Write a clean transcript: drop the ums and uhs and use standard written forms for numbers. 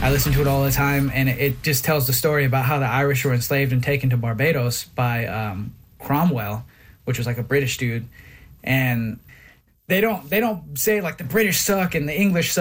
I listen to it all the time, and it just tells the story about how the Irish were enslaved and taken to Barbados by Cromwell, which was like a British dude. And they don't say like the British suck and the English suck.